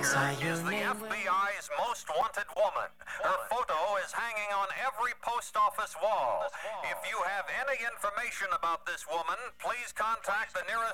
is the FBI's most wanted woman. Her photo is hanging on every post office wall. If you have any information about this woman, please contact the nearest